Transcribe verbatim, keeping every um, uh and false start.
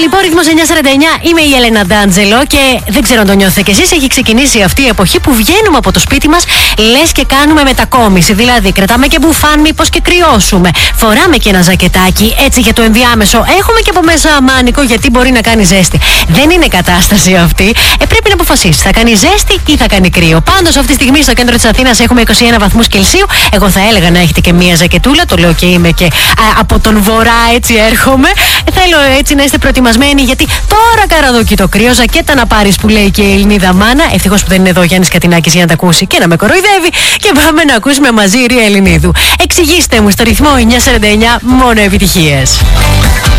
λοιπόν, ρυθμός εννιά σαράντα εννιά. Είμαι η Έλενα Ντάντζελο και δεν ξέρω αν το νιώθετε κι εσείς. Έχει ξεκινήσει αυτή η εποχή που βγαίνουμε από το σπίτι μας λες και κάνουμε μετακόμιση. Δηλαδή, κρατάμε και μπουφάν, μήπως και κρυώσουμε. Φοράμε και ένα ζακετάκι έτσι για το ενδιάμεσο. Έχουμε και από μέσα μάνικο γιατί μπορεί να κάνει ζέστη. Δεν είναι κατάσταση αυτή. Ε, πρέπει να αποφασίσει. Θα κάνει ζέστη ή θα κάνει κρύο. Πάντως, αυτή τη στιγμή στο κέντρο της Αθήνας έχουμε είκοσι ένα βαθμούς Κελσίου. Εγώ θα έλεγα να έχετε και μία ζακετούλα. Το λέω και είμαι και α, από τον βορρά, έτσι έρχομαι. Θέλω έτσι να είστε προετοιμασμένοι γιατί τώρα καραδόκι το κρύο. Ζακέτα να πάρεις που λέει και η Ελληνίδα μάνα. Ευτυχώς που δεν είναι εδώ ο Γιάννης Κατινάκης για να τα ακούσει και να με κοροϊδεύει. Και πάμε να ακούσουμε μαζί Ρία Ελληνίδου. Εξηγήστε μου στο ρυθμό εννιά σαράντα εννιά μόνο επιτυχίες.